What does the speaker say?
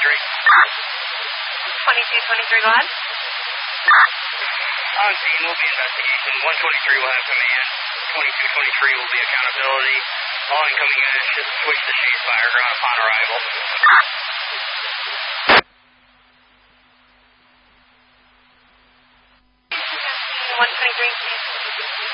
2223, go ahead. On scene will be investigation. 123 will have command. 2223 will be accountability. All incoming units should switch to shade fire ground upon arrival. 123.